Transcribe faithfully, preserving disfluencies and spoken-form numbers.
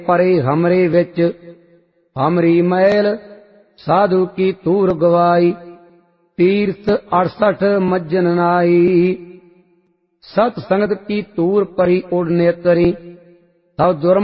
परे हमरे विच हमरी मैल साधु की तूर गवाई तीर्थ अड़सठ मज्जन नाई सत संगत की तूर परी उड़ने तरी तब दुर्म